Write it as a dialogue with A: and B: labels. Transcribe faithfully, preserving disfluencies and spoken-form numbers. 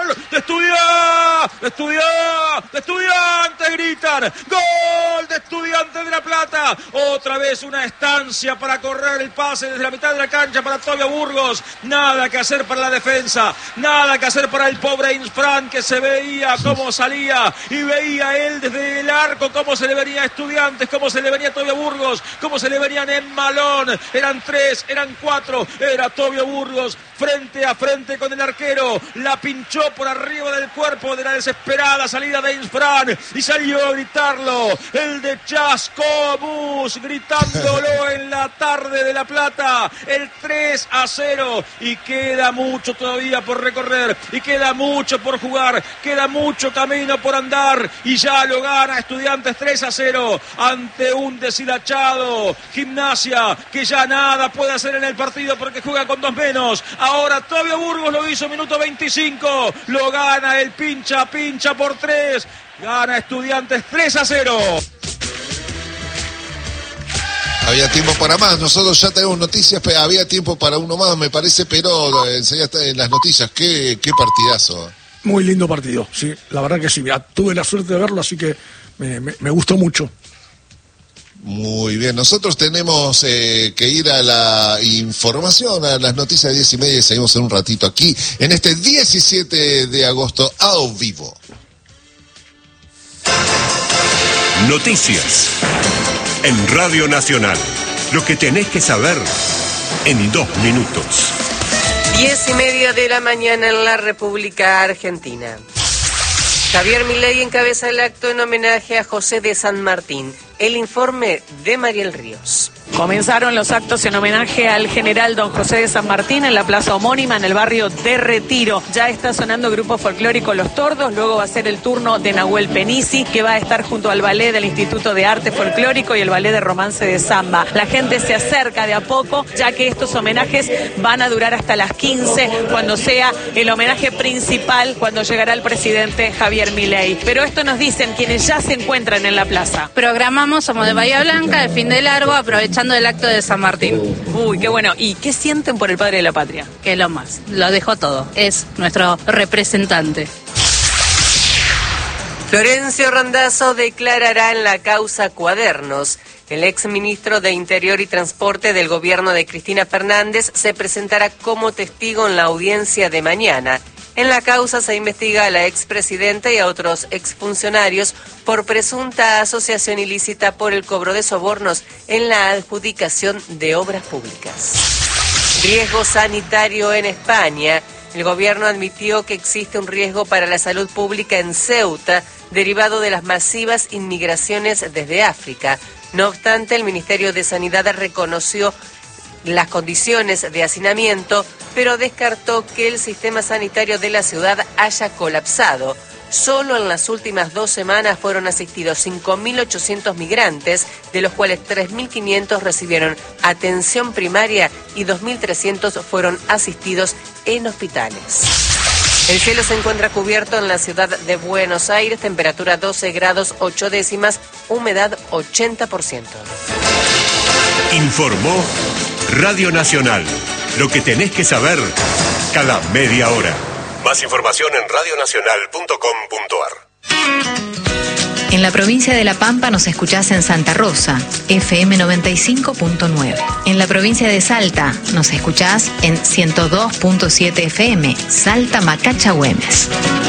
A: ¡Gol! ¡De Estudiantes! ¡De Estudiantes! ¡De Estudiantes! Gritan. ¡Gol de Estudiantes de La Plata! Otra vez una estancia para correr el pase desde la mitad de la cancha para Tobio Burgos. Nada que hacer para la defensa. Nada que hacer para el pobre Insfran, que se veía cómo salía y veía él desde el arco cómo se le venía a Estudiantes, cómo se le venía a Tobio Burgos, cómo se le venían en Malón. Eran tres, eran cuatro. Era Tobio Burgos frente a frente con el arquero. La pinchó por arriba del cuerpo de la desesperada salida de Insfran y salió a gritarlo el de Chascomús, gritándolo en la tarde de La Plata, el tres a cero, y queda mucho todavía por recorrer y queda mucho por jugar, queda mucho camino por andar, y ya lo gana Estudiantes tres a cero ante un deshilachado Gimnasia que ya nada puede hacer en el partido porque juega con dos menos. Ahora Tobio Burgos lo hizo minuto veinticinco, lo gana el pincha pincha por tres, gana Estudiantes tres a cero.
B: Había tiempo para más, nosotros ya tenemos noticias, pero había tiempo para uno más, me parece, pero enseñaste en las noticias, qué, qué partidazo.
C: Muy lindo partido, sí, la verdad que sí, mira, tuve la suerte de verlo, así que me, me, me gustó mucho.
B: Muy bien, nosotros tenemos eh, que ir a la información, a las noticias de diez y media, y seguimos en un ratito aquí, en este diecisiete de agosto, a vivo.
D: Noticias en Radio Nacional. Lo que tenés que saber en dos minutos.
E: Diez y media de la mañana en la República Argentina. Javier Milei encabeza el acto en homenaje a José de San Martín. El informe de Mariel Ríos.
F: Comenzaron los actos en homenaje al general don José de San Martín en la plaza homónima en el barrio de Retiro. Ya está sonando grupo folclórico Los Tordos, luego va a ser el turno de Nahuel Penisi, que va a estar junto al ballet del Instituto de Arte Folclórico y el ballet de Romance de Samba. La gente se acerca de a poco, ya que estos homenajes van a durar hasta las quince, cuando sea el homenaje principal, cuando llegará el presidente Javier Milei. Pero esto nos dicen quienes ya se encuentran en la plaza.
G: Programamos Somos de Bahía Blanca, de fin de largo, aprovechando el acto de San Martín.
F: Uy, qué bueno. ¿Y qué sienten por el padre de la patria?
G: Que es lo más, lo dejó todo, es nuestro representante.
E: Florencio Randazzo declarará en la causa Cuadernos. El exministro de Interior y Transporte del gobierno de Cristina Fernández se presentará como testigo en la audiencia de mañana. En la causa se investiga a la expresidenta y a otros exfuncionarios por presunta asociación ilícita por el cobro de sobornos en la adjudicación de obras públicas. Riesgo sanitario en España. El gobierno admitió que existe un riesgo para la salud pública en Ceuta, derivado de las masivas inmigraciones desde África. No obstante, el Ministerio de Sanidad reconoció las condiciones de hacinamiento, pero descartó que el sistema sanitario de la ciudad haya colapsado. Solo en las últimas dos semanas fueron asistidos cinco mil ochocientos migrantes, de los cuales tres mil quinientos recibieron atención primaria y dos mil trescientos fueron asistidos en hospitales. El cielo se encuentra cubierto en la ciudad de Buenos Aires, temperatura doce grados ocho décimas, humedad ochenta por ciento.
D: Informó Radio Nacional. Lo que tenés que saber cada media hora. Más información en radio nacional punto com punto a r.
H: En la provincia de La Pampa nos escuchás en Santa Rosa, F M noventa y cinco punto nueve. En la provincia de Salta nos escuchás en ciento dos punto siete F M, Salta Macacha Güemes.